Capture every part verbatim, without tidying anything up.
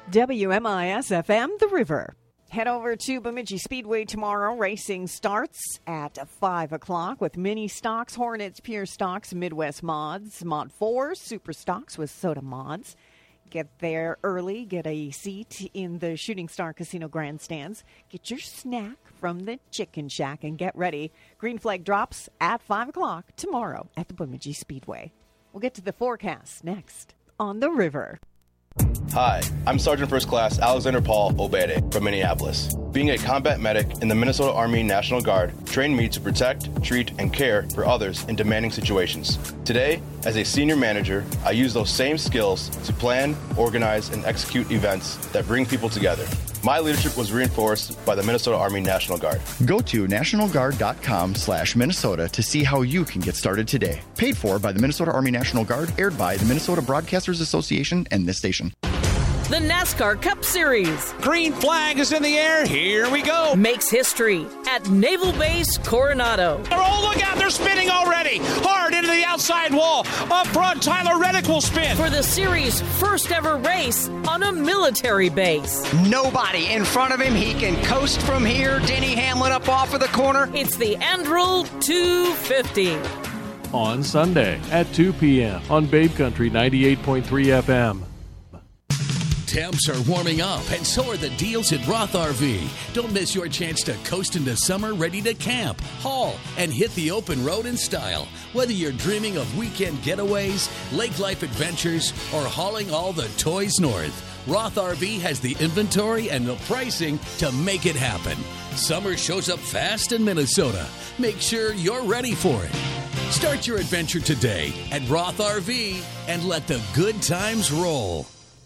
W M I S F M, The River. Head over to Bemidji Speedway tomorrow. Racing starts at five o'clock with mini stocks, Hornets, Pure Stocks, Midwest Mods, Mod four, Super Stocks with Soda Mods. Get there early, get a seat in the Shooting Star Casino grandstands. Get your snack from the Chicken Shack and get ready. Green flag drops at five o'clock tomorrow at the Bemidji Speedway. We'll get to the forecast next on The River. Hi, I'm Sergeant First Class Alexander Paul Obede from Minneapolis. Being a combat medic in the Minnesota Army National Guard trained me to protect, treat, and care for others in demanding situations. Today, as a senior manager, I use those same skills to plan, organize, and execute events that bring people together. My leadership was reinforced by the Minnesota Army National Guard. Go to nationalguard.com slash Minnesota to see how you can get started today. Paid for by the Minnesota Army National Guard, aired by the Minnesota Broadcasters Association and this station. The NASCAR Cup Series. Green flag is in the air. Here we go. Makes history at Naval Base Coronado. Oh, look out. They're spinning already. Hard into the outside wall. Up front, Tyler Reddick will spin. For the series' first ever race on a military base. Nobody in front of him. He can coast from here. Denny Hamlin up off of the corner. It's the Anduril two fifty. On Sunday at two p.m. on Babe Country ninety-eight point three F M. Temps are warming up, and so are the deals at Roth R V. Don't miss your chance to coast into summer ready to camp, haul, and hit the open road in style. Whether you're dreaming of weekend getaways, lake life adventures, or hauling all the toys north, Roth R V has the inventory and the pricing to make it happen. Summer shows up fast in Minnesota. Make sure you're ready for it. Start your adventure today at Roth R V and let the good times roll.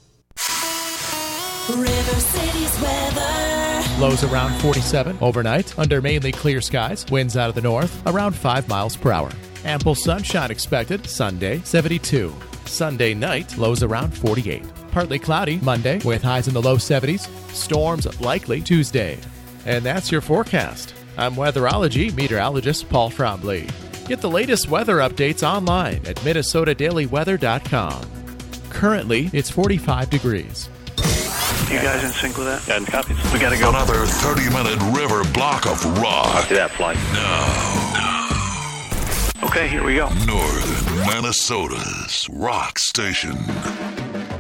River City's weather. Lows around forty-seven overnight under mainly clear skies. Winds out of the north around five miles per hour. Ample sunshine expected Sunday, seventy-two. Sunday night, lows around forty-eight. Partly cloudy Monday with highs in the low seventies. Storms likely Tuesday. And that's your forecast. I'm weatherology meteorologist Paul Trombley. Get the latest weather updates online at minnesota daily weather dot com. Currently, it's forty-five degrees. You guys in sync with that? Got copies. We gotta go. Another thirty-minute river block of rock. Copy that flight. Now. Okay, here we go. Northern Minnesota's rock station.